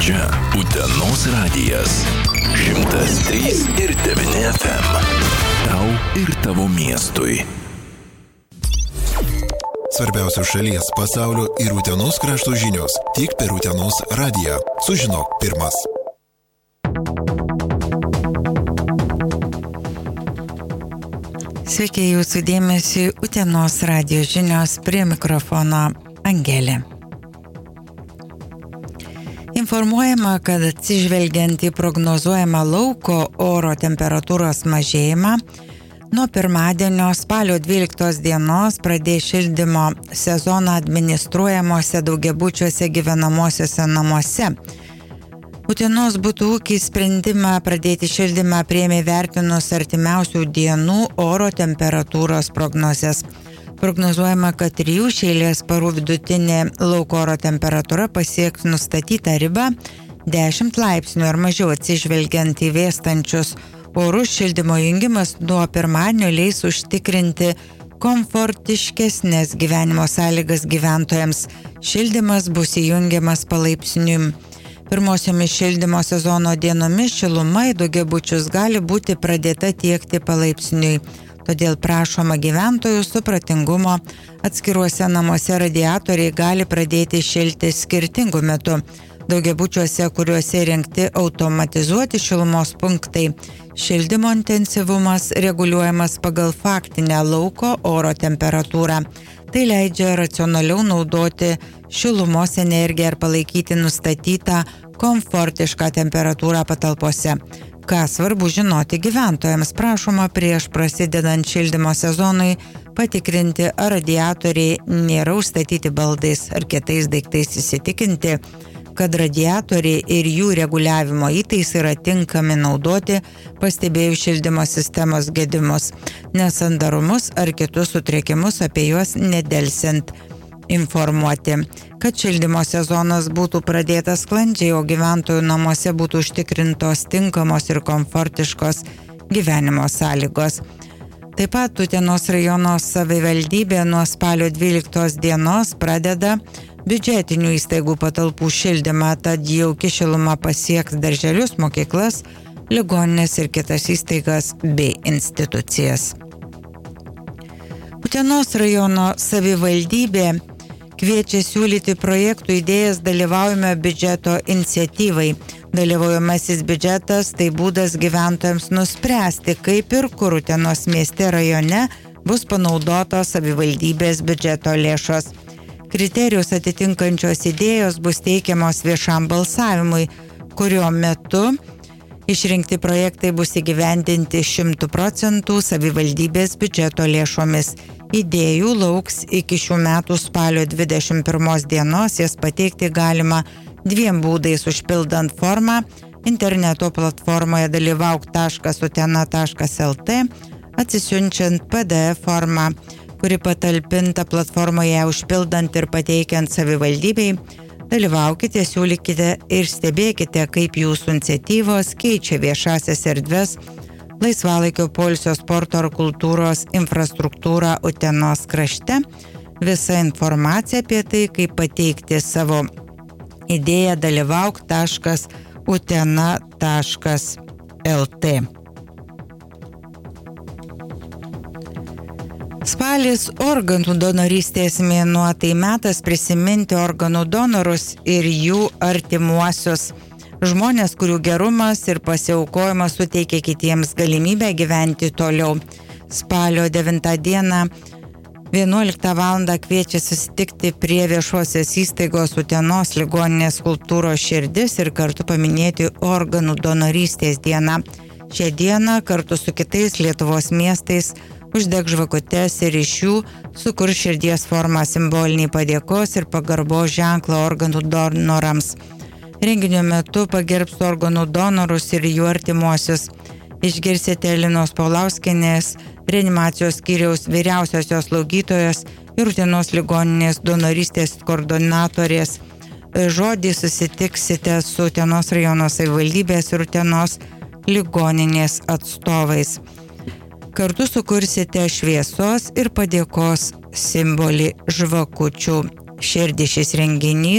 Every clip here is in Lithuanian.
Čia Utenos radijas 103,9 FM. Tau ir tavo miestui. Svarbiausios šalies, pasaulio ir Utenos krašto žinios tik per Utenos radiją. Sužinok pirmas. Sveiki, jūsų dėmesį Utenos radijo žinios, prie mikrofono Angelė. Informuojama, kad atsižvelgiant į prognozuojamą lauko oro temperatūros mažėjimą, nuo pirmadienio spalio 12 dienos pradės šildymo sezoną administruojamuose daugiabučiuose gyvenamosiuose namuose. Utenos butų ūkiai sprendimą pradėti šildymą priėmė vertinus artimiausių dienų oro temperatūros prognozes. Prognozuojama, kad 3 eilės parų vidutinė lauko oro temperatūra pasieks nustatytą ribą 10 laipsnių ar mažiau, atsižvelgiant į vėstančius orus. Šildymo jungimas nuo pirmadienio leis užtikrinti komfortiškesnės gyvenimo sąlygas gyventojams. Šildymas bus įjungiamas palaipsniui. Pirmosiomis šildymo sezono dienomis šiluma į daugiabučius gali būti pradėta tiekti palaipsniui. Todėl prašoma gyventojų supratingumo. Atskiruose namuose radiatoriai gali pradėti šilti skirtingų metų. Daugiabučiuose, kuriuose įrengti automatizuoti šilumos punktai, šildymo intensyvumas reguliuojamas pagal faktinę lauko oro temperatūrą. Tai leidžia racionaliau naudoti šilumos energiją ir palaikyti nustatytą komfortišką temperatūrą patalpose. Ką svarbu žinoti gyventojams, prašoma prieš prasidedant šildymo sezonui patikrinti, ar radiatoriai nėra užstatyti baldais ar kitais daiktais, įsitikinti, kad radiatoriai ir jų reguliavimo įtaisai yra tinkami naudoti, pastebėjus šildymo sistemos gedimus, nesandarumus ar kitus sutrikimus, apie juos nedelsiant informuoti. Kad šildymo sezonas būtų pradėtas sklandžiai, o gyventojų namuose būtų užtikrintos tinkamos ir komfortiškos gyvenimo sąlygos. Taip pat Utenos rajono savivaldybė nuo spalio 12 dienos pradeda biudžetinių įstaigų patalpų šildymą, tad jauki šiluma pasieks darželius, mokyklas, ligonines ir kitas įstaigas bei institucijas. Utenos rajono savivaldybė kviečia siūlyti projektų idėjas dalyvaujame biudžeto iniciatyvai. Dalyvaujamasis biudžetas tai būdas gyventojams nuspręsti, kaip ir kur Utenos mieste rajone bus panaudotos savivaldybės biudžeto lėšos. Kriterijus atitinkančios idėjos bus teikiamos viešam balsavimui, kurio metu išrinkti projektai bus įgyvendinti 100% savivaldybės biudžeto lėšomis. Idėjų lauks iki šių metų spalio 21 dienos, jas pateikti galima 2 būdais: užpildant formą interneto platformoje dalyvauk.utena.lt, atsisiunčiant PDF formą, kuri patalpinta platformoje, užpildant ir pateikiant savivaldybei. Dalyvaukite, siūlykite ir stebėkite, kaip jūsų iniciatyvos keičia viešasias erdves, laisvalaikio poilsio, sporto ar kultūros infrastruktūrą Utenos krašte. Visa informacija apie tai, kaip pateikti savo idėją, dalyvauk.utena.lt. Spalis organų donorystės mėnuo, tai metas prisiminti organų donorus ir jų artimuosius. Žmonės, kurių gerumas ir pasiaukojimas suteikia kitiems galimybę gyventi toliau. Spalio 9 dieną 11 val. Kviečia susitikti prie viešosios įstaigos Utenos ligoninės Kultūros širdis ir kartu paminėti organų donorystės dieną. Šią dieną kartu su kitais Lietuvos miestais uždeg žvakutes ir iš jų sukurs širdies formą, simbolinį padėkos ir pagarbos ženklą organų donorams. Renginio metu pagerbs organų donorus ir jų artimuosius. Išgirsite Linos Paulauskienės, reanimacijos skyriaus vyriausiosios slaugytojos ir Utenos ligoninės donorystės koordinatorės žodį. Susitiksite su Utenos rajono savivaldybės ir Utenos ligoninės atstovais. Kartu sukursite šviesos ir padėkos simbolį žvakučių širdį. Šis renginys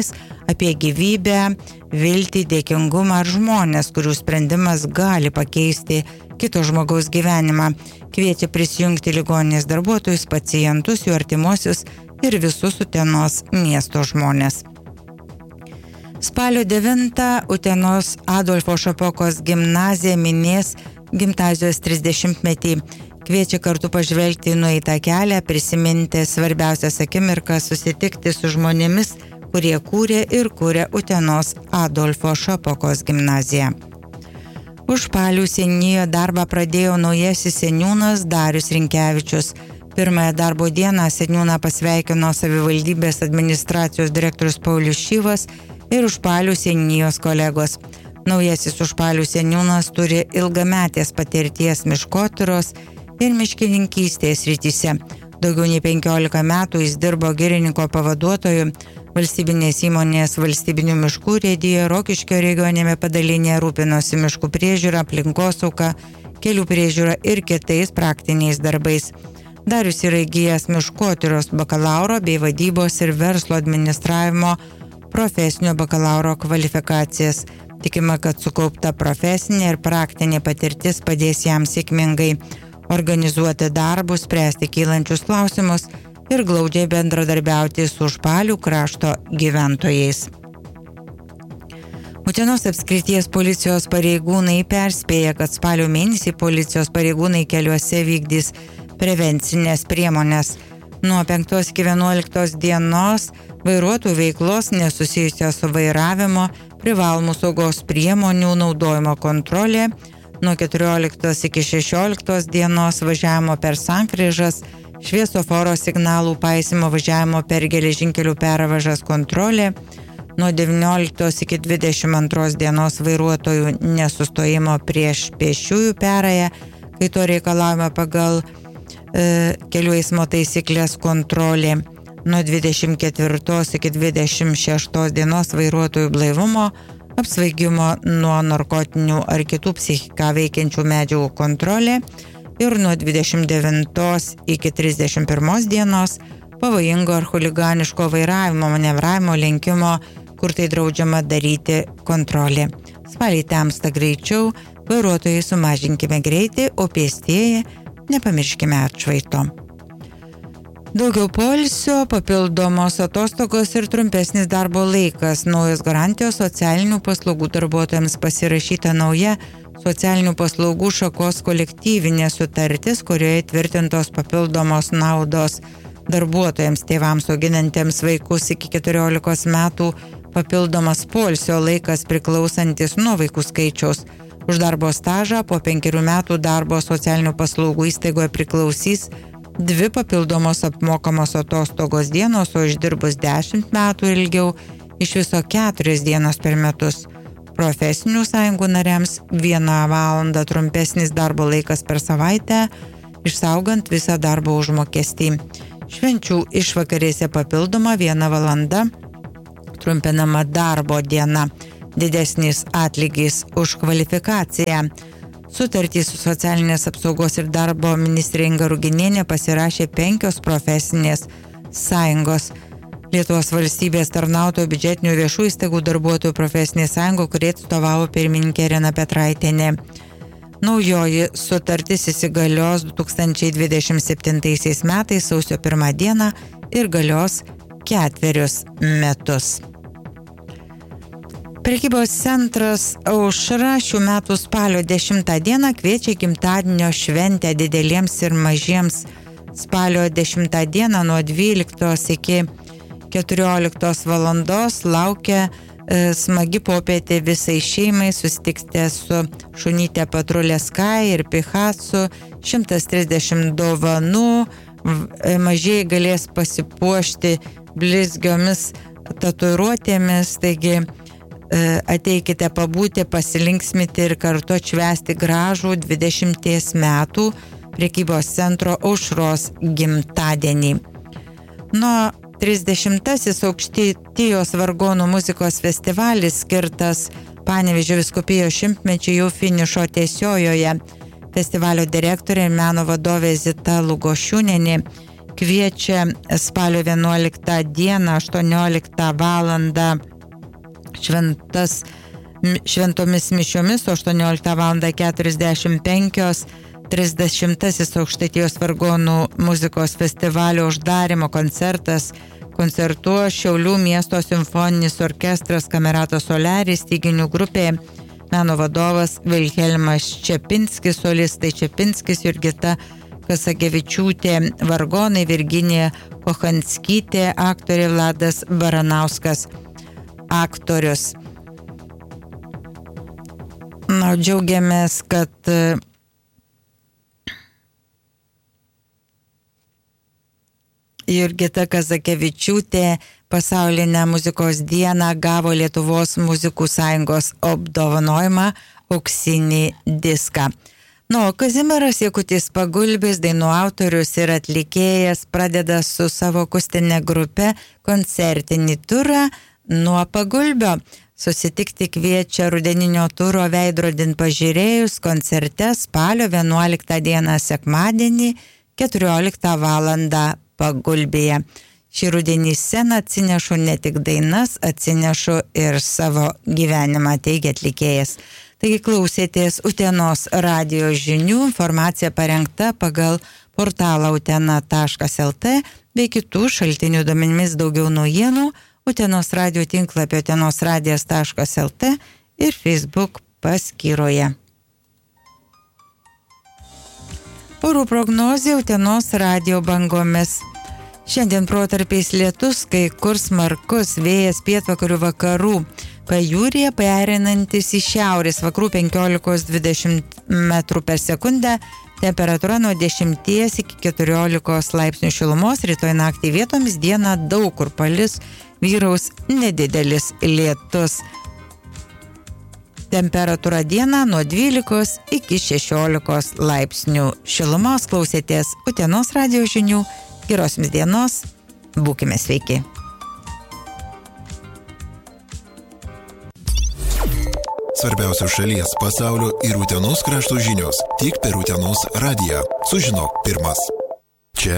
apie gyvybę, viltį, dėkingumą ar žmonės, kurių sprendimas gali pakeisti kito žmogaus gyvenimą. Kviečia prisijungti ligoninės darbuotojus, pacientus, jų artimuosius ir visus Utenos miesto žmonės. Spalio 9 Utenos Adolfo Šapokos gimnazija minės gimnazijos 30-metį. Kviečia kartu pažvelgti į nueitą kelią, prisiminti svarbiausias akimirkas, susitikti su žmonėmis, kurie kūrė ir kūrė Utenos Adolfo Šapokos gimnaziją. Užpalių seniūnijoje darbą pradėjo naujasis seniūnas Darius Rinkevičius. Pirmąją darbo dieną seniūną pasveikino savivaldybės administracijos direktorius Paulius Šyvas ir Užpalių seniūnijos kolegos. Naujasis Užpalių seniūnas turi ilgametės patirties miškotyros ir miškininkystės srityse. Daugiau nei 15 metų jis dirbo girininko pavaduotoju valstybinės įmonės Valstybinių miškų urėdijoje Rokiškio regioninėme padalinėje, rūpinosi miškų priežiūra, aplinkosauga, kelių priežiūra ir kitais praktiniais darbais. Darius yra įgijęs miškotyros bakalauro bei vadybos ir verslo administravimo profesinio bakalauro kvalifikacijas. Tikima, kad sukaupta profesinė ir praktinė patirtis padės jam sėkmingai organizuoti darbus, spręsti kylančius klausimus ir glaudžiai bendradarbiauti su Užpalių krašto gyventojais. Utenos apskrities policijos pareigūnai perspėja, kad spalio mėnesį policijos pareigūnai keliuose vykdys prevencinės priemonės. Nuo 5 iki 11 dienos vairuotojų veiklos nesusijusios su vairavimo, privalomų saugos priemonių naudojimo kontrolė, nuo 14 iki 16 dienos važiavimo per sankryžas, šviesoforo signalų paisymo važiavimo per geležinkelių pervažas kontrolė, nuo 19 iki 22 dienos vairuotojų nesustojimo prieš pėsčiųjų perėją, kai to reikalavome pagal kelių eismo taisyklės kontrolė, nuo 24 iki 26 dienos vairuotojų blaivumo, apsvaigimo nuo narkotinių ar kitų psichiką veikiančių medžiagų kontrolė ir nuo 29 iki 31 dienos pavojingo ar chuliganiško vairavimo, manevravimo, lenkimo, kur tai draudžiama daryti kontrolė. Spalį temsta greičiau, vairuotojai sumažinkime greitį, o pėstieji nepamirškime atšvaito. Daugiau poilsio, papildomos atostogos ir trumpesnis darbo laikas. Naujos garantijos socialinių paslaugų darbuotojams pasirašyta nauja socialinių paslaugų šakos kolektyvinė sutartis, kurioje tvirtintos papildomos naudos darbuotojams, tėvams auginantiems vaikus iki 14 metų, papildomas poilsio laikas priklausantis nuo vaikų skaičiaus. Už darbo stažą po 5 metų darbo socialinių paslaugų įstaigoje priklausys 2 papildomos apmokamos atostogos dienos, o išdirbus 10 metų ilgiau iš viso 4 dienos per metus. Profesinių sąjungų nariams 1 valandą trumpesnis darbo laikas per savaitę, išsaugant visą darbo užmokestį. Švenčių išvakarėse papildoma 1 valanda trumpinama darbo diena, didesnis atlygis už kvalifikaciją. Sutartį su socialinės apsaugos ir darbo ministrė Inga Ruginienė pasirašė 5 profesinės sąjungos. Lietuvos valstybės tarnautojų biudžetinių viešų įstaigų darbuotojų profesinė sąjunga, kurie atstovavo pirmininkė Irena Petraitienė. Naujoji sutartis įsigalios 2027 metais sausio 1 dieną ir galios 4 metus. Prekybos centras Aušra šių metų spalio 10 dieną kviečia gimtadienio šventę dideliems ir mažiems. Spalio 10 dieną nuo 12 iki 14 valandos laukia smagi popietė visai šeimai. Susitiksite su šunytė patrulė Sky ir Pihatsu, 130 dovanų, mažieji galės pasipuošti blizgiomis tatuiruotėmis, taigi ateikite pabūti, pasilinksmyti ir kartu atšvęsti gražų 20 metų prekybos centro Aušros gimtadienį. Nuo 30-asis Aukštaitijos vargonų muzikos festivalis skirtas Panevėžio vyskupijos šimtmečiui jau finišo tiesiojoje. Festivalio direktorė ir meno vadovė Zita Lugošiūnienė kviečia spalio 11 dieną 18 valandą šventomis mišiomis 18:45 30 Aukštaitijos vargonų muzikos festivalio uždarymo koncertas. Koncertuos Šiaulių miesto simfoninis orkestras Kamerato Solaris, styginių grupė, meno vadovas Vilhelmas Čepinskis, solistai Čepinskis, Jurgita Kasagevičiūtė, vargonai Virginija Kochanskytė, aktorė Vladas Baranauskas, aktorius. Džiaugiamės, kad Jurgita Kazakevičiūtė pasaulinę muzikos dieną gavo Lietuvos muzikų sąjungos apdovanojimą auksinį diską. Kazimieras Jakutis Pagulbis, dainų autorius ir atlikėjas, pradeda su savo akustinė grupe koncertinį turą nuo Pagulbio. Susitikti kviečia rudeninio turo Veidrodin pažiūrėjus koncerte spalio 11 dieną sekmadienį 14 valandą Pagulbėje. Šį rudenį sceną atsinešu ne tik dainas, atsinešu ir savo gyvenimą, teigia atlikėjas. Taigi klausėtės Utenos radijo žinių, informacija parengta pagal portalą utena.lt bei kitų šaltinių duomenimis. Daugiau naujienų Utenos radijo tinklapio utenosradijas.lt ir Facebook paskyroje. Orų prognozė Utenos radijo bangomis. Šiandien protarpiais lietus, kai kur smarkus vėjas pietvakarių vakarų. Pajūryje pereinantis į šiaurės vakarų 15-20 metrų per sekundę. Temperatūra nuo 10 iki 14 laipsnių šilumos. Rytoj naktį vietomis dieną daug kur palis, vyraus nedidelis lietus. Temperatūra dieną nuo 12 iki 16 laipsnių šilumos. Klausėtės Utenos radijo žinių. Geros jums dienos. Būkime sveiki. Svarbiausios šalies, pasaulio ir Utenos krašto žinios tik per Utenos radiją. Sužinok pirmas. Čia.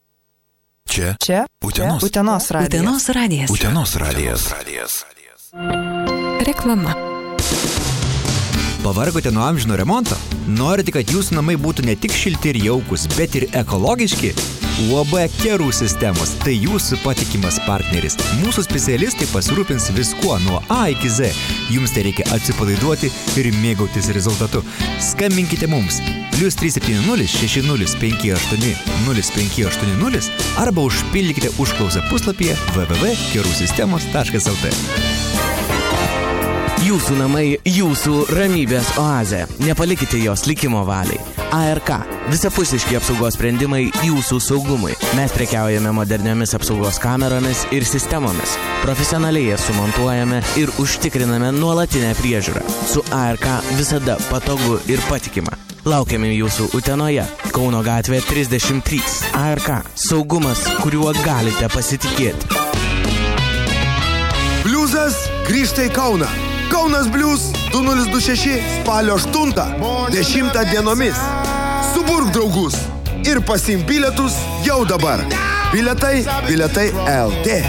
Utenos radijas. Utenos radijas. Reklama. Pavargote nuo amžino remonto? Norite, kad jūsų namai būtų ne tik šilti ir jaukus, bet ir ekologiški? UAB Kerų sistemos – tai jūsų patikimas partneris. Mūsų specialistai pasirūpins viskuo nuo A iki Z. Jums tai reikia atsipalaiduoti ir mėgautis rezultatu. Skambinkite mums +370 6058 0580 arba užpildykite užklausą puslapyje www.kerusistemos.lt. Jūsų namai, jūsų ramybės oazė. Nepalikite jos likimo valiai. ARK. Visapusiški apsaugos sprendimai jūsų saugumui. Mes prekiaujame moderniomis apsaugos kameromis ir sistemomis. Profesionaliai jas sumontuojame ir užtikriname nuolatinę priežiūrą. Su ARK visada patogu ir patikima. Laukiame jūsų Utenoje, Kauno gatvė 33. ARK. Saugumas, kuriuo galite pasitikėti. Bliuzas grįžta į Kauną. Kaunas Bliuz 2026 spalio 8-10 dienomis. Suburk draugus ir pasiimk bilietus jau dabar. Bilietai LT.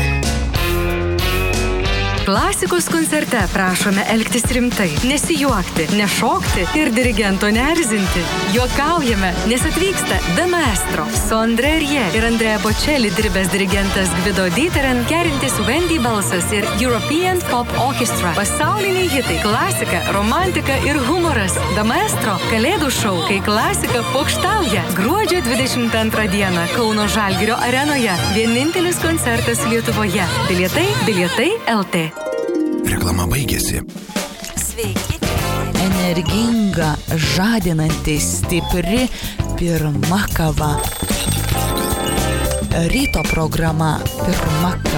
Klasikos koncerte prašome elgtis rimtai, nesijuokti, nešokti ir dirigento neerzinti. Juokaujame, nes atvyksta The Maestro, su André Rie ir Andrea Bocelli dirbęs dirigentas Gvido Diteren, kerintis Wendy balsas ir European Pop Orchestra. Pasauliniai hitai, klasika, romantika ir humoras. The Maestro – kalėdų šou, kai klasika pokštauja. Gruodžio 22 dieną Kauno Žalgirio arenoje. Vienintelis koncertas Lietuvoje. Bilietai LT. Reklama baigėsi. Sveiki. Energinga, žadinanti, stipri, pirma kava. Ryto programa pirma kava.